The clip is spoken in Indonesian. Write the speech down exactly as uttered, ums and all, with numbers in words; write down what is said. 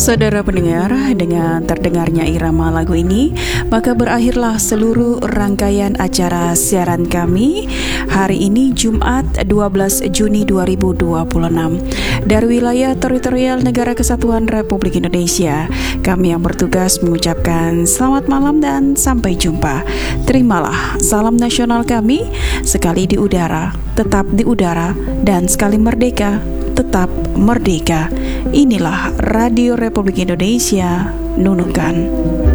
Saudara pendengar, dengan terdengarnya irama lagu ini, maka berakhirlah seluruh rangkaian acara siaran kami hari ini Jumat dua belas Juni dua ribu dua puluh enam dari wilayah teritorial Negara Kesatuan Republik Indonesia. Kami yang bertugas mengucapkan selamat malam dan sampai jumpa. Terimalah salam nasional kami, sekali di udara, tetap di udara, dan sekali merdeka, tetap merdeka. Inilah Radio Republik Indonesia, Nunukan.